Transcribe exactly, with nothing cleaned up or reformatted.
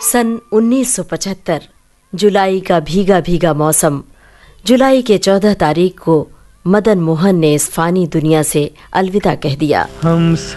सन उन्नीस सौ पचहत्तर, जुलाई का भीगा भीगा मौसम। जुलाई के चौदह तारीख को मदन मोहन ने इस फानी दुनिया से अलविदा कह दिया। हम